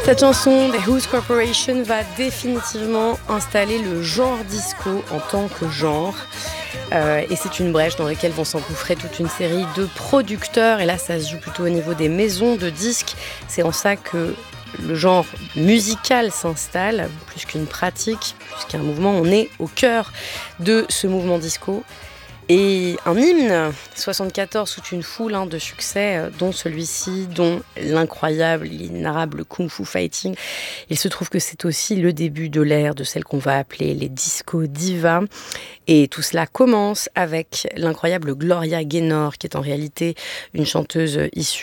Cette chanson des Who's Corporation va définitivement installer le genre disco en tant que genre. Et c'est une brèche dans laquelle vont s'engouffrer toute une série de producteurs. Et là, ça se joue plutôt au niveau des maisons de disques. C'est en ça que le genre musical s'installe, plus qu'une pratique, plus qu'un mouvement. On est au cœur de ce mouvement disco. Et un hymne, 74, toute une foule de succès, dont celui-ci, dont l'incroyable, l'inarrable Kung Fu Fighting. Il se trouve que c'est aussi le début de l'ère de celles qu'on va appeler les disco divas. Et tout cela commence avec l'incroyable Gloria Gaynor, qui est en réalité une chanteuse issue